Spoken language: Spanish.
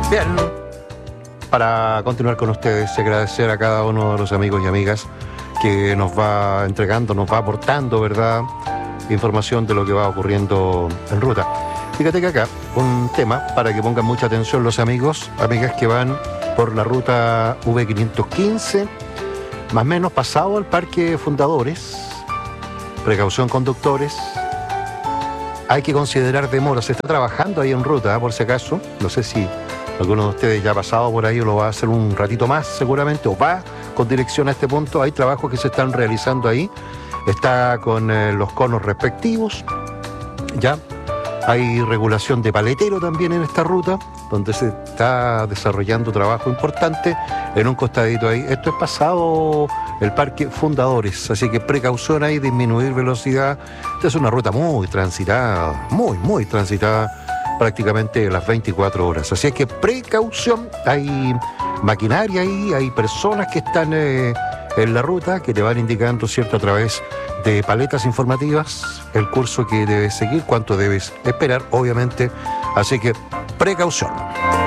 Bien, para continuar con ustedes, agradecer a cada uno de los amigos y amigas que nos va entregando, nos va aportando, ¿verdad?, información de lo que va ocurriendo en ruta. Fíjate que acá, un tema para que pongan mucha atención los amigos, amigas que van por la ruta V515, más o menos pasado al Parque Fundadores. Precaución conductores. Hay que considerar demora. Se está trabajando ahí en ruta, por si acaso. No sé si alguno de ustedes ya ha pasado por ahí o lo va a hacer un ratito más seguramente, o va con dirección a este punto. Hay trabajos que se están realizando ahí. Está con los conos respectivos. Ya hay regulación de paletero también en esta ruta, donde se está desarrollando trabajo importante en un costadito ahí. Esto es pasado el Parque Fundadores, así que precaución ahí, disminuir velocidad. Esta es una ruta muy transitada, muy transitada, prácticamente las 24 horas. Así es que precaución, hay maquinaria ahí, hay personas que están en la ruta que te van indicando, ¿cierto?, a través de paletas informativas, el curso que debes seguir, cuánto debes esperar, obviamente. Así que precaución.